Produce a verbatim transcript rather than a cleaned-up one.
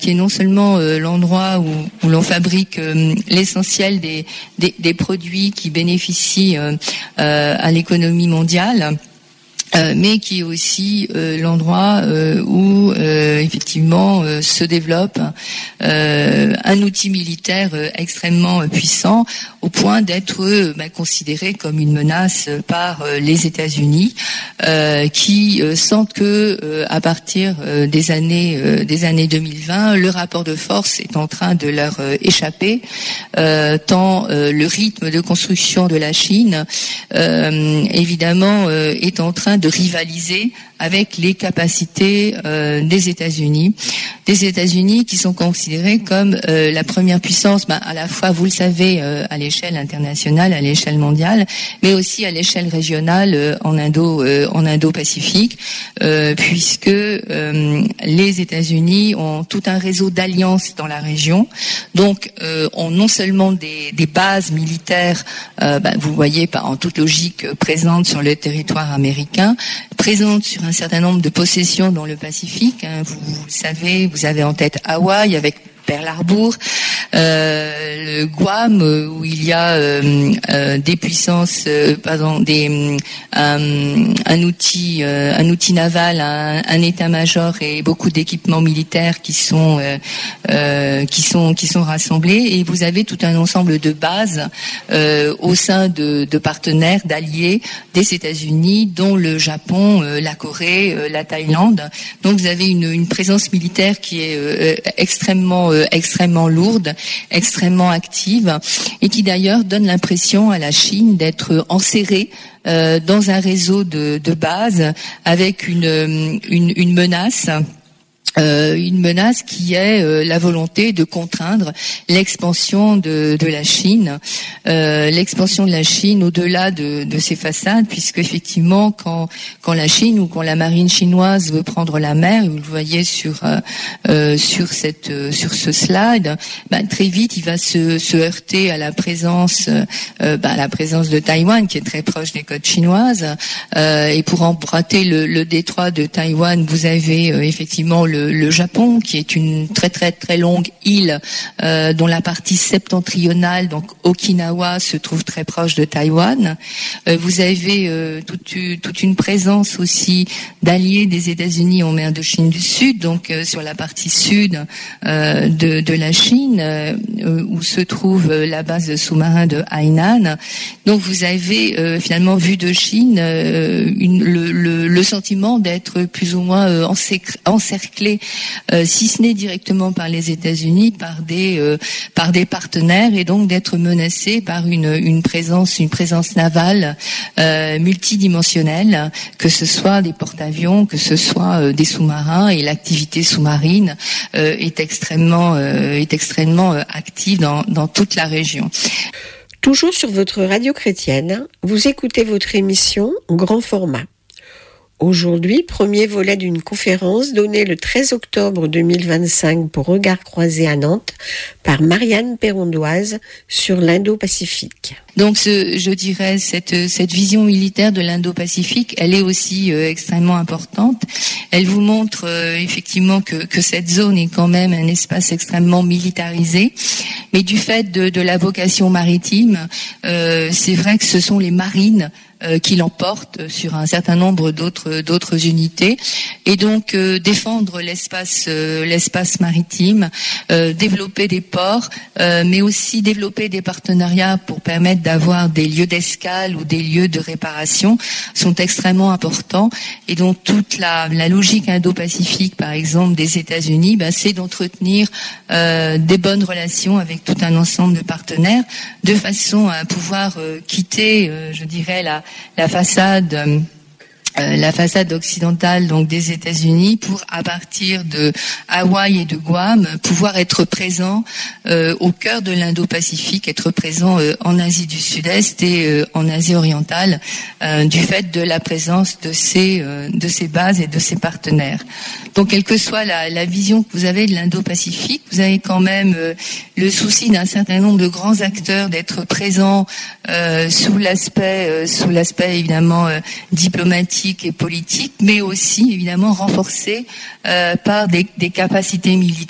qui est non seulement euh, l'endroit où, où l'on fabrique euh, l'essentiel des, des, des produits qui bénéficient euh, euh, à l'économie mondiale, Euh, mais qui est aussi euh, l'endroit euh, où euh, effectivement euh, se développe euh, un outil militaire euh, extrêmement puissant au point d'être euh, bah, considéré comme une menace par euh, les États-Unis, euh, qui euh, sentent que euh, à partir euh, des années euh, des années deux mille vingt, le rapport de force est en train de leur euh, échapper, euh, tant euh, le rythme de construction de la Chine euh, évidemment euh, est en train de rivaliser avec les capacités euh, des États-Unis, des États-Unis qui sont considérés comme euh, la première puissance, ben, à la fois, vous le savez, euh, à l'échelle internationale, à l'échelle mondiale, mais aussi à l'échelle régionale euh, en Indo, euh, en Indo-Pacifique, euh, puisque euh, les États-Unis ont tout un réseau d'alliances dans la région, donc euh, ont non seulement des, des bases militaires, euh, ben, vous voyez, pas en toute logique, euh, présentes sur le territoire américain, présentes sur un certain nombre de possessions dans le Pacifique. Hein. Vous, vous le savez, vous avez en tête Hawaï avec Pearl Harbor, euh, le Guam euh, où il y a euh, euh, des puissances, euh, pardon, des euh, un outil, euh, un outil naval, un, un état-major et beaucoup d'équipements militaires qui sont euh, euh, qui sont qui sont rassemblés. Et vous avez tout un ensemble de bases euh, au sein de, de partenaires, d'alliés des États-Unis, dont le Japon, euh, la Corée, euh, la Thaïlande. Donc vous avez une, une présence militaire qui est euh, extrêmement euh, extrêmement lourde, extrêmement active, et qui d'ailleurs donne l'impression à la Chine d'être enserrée euh, dans un réseau de, de bases avec une, une, une menace. Euh, une menace qui est euh, la volonté de contraindre l'expansion de, de la Chine, euh, l'expansion de la Chine au-delà de, de ses façades, puisque effectivement, quand quand la Chine ou quand la marine chinoise veut prendre la mer, vous le voyez sur euh, euh, sur cette euh, sur ce slide, ben, très vite il va se, se heurter à la présence euh, ben, à la présence de Taïwan, qui est très proche des côtes chinoises, euh, et pour emprunter le, le détroit de Taïwan, vous avez euh, effectivement le le Japon, qui est une très très très longue île euh, dont la partie septentrionale, donc Okinawa, se trouve très proche de Taïwan. Euh, vous avez euh, toute, toute une présence aussi d'alliés des États-Unis en mer de Chine du Sud, donc euh, sur la partie sud euh, de, de la Chine, euh, où se trouve euh, la base de sous-marins de Hainan. Donc vous avez euh, finalement vu de Chine euh, une, le, le, le sentiment d'être plus ou moins euh, encerclé, Euh, si ce n'est directement par les États-Unis, par des euh, par des partenaires, et donc d'être menacé par une une présence une présence navale euh, multidimensionnelle, que ce soit des porte-avions, que ce soit euh, des sous-marins, et l'activité sous-marine euh, est extrêmement euh, est extrêmement euh, active dans dans toute la région. Toujours sur votre radio chrétienne, vous écoutez votre émission Grand Format. Aujourd'hui, premier volet d'une conférence donnée le treize octobre deux mille vingt-cinq pour Regard Croisé à Nantes par Marianne Perrondoise sur l'Indo-Pacifique. Donc, ce, je dirais, cette, cette vision militaire de l'Indo-Pacifique, elle est aussi euh, extrêmement importante. Elle vous montre euh, effectivement que, que cette zone est quand même un espace extrêmement militarisé, mais du fait de, de la vocation maritime, euh, c'est vrai que ce sont les marines Euh, qui l'emporte sur un certain nombre d'autres d'autres unités, et donc euh, défendre l'espace euh, l'espace maritime, euh, développer des ports, euh, mais aussi développer des partenariats pour permettre d'avoir des lieux d'escale ou des lieux de réparation sont extrêmement importants. Et donc toute la, la logique indo-pacifique, par exemple des États-Unis, ben, c'est d'entretenir euh, des bonnes relations avec tout un ensemble de partenaires, de façon à pouvoir euh, quitter, euh, je dirais, la la façade euh, Euh, la façade occidentale donc des États-Unis, pour à partir de Hawaï et de Guam pouvoir être présent euh, au cœur de l'Indo-Pacifique, être présent euh, en Asie du Sud-Est et euh, en Asie orientale, euh, du fait de la présence de ces euh, de ces bases et de ces partenaires. Donc, quelle que soit la, la vision que vous avez de l'Indo-Pacifique, vous avez quand même euh, le souci d'un certain nombre de grands acteurs d'être présents euh, sous l'aspect euh, sous l'aspect évidemment euh, diplomatique et politique, mais aussi évidemment renforcé euh, par des, des capacités militaires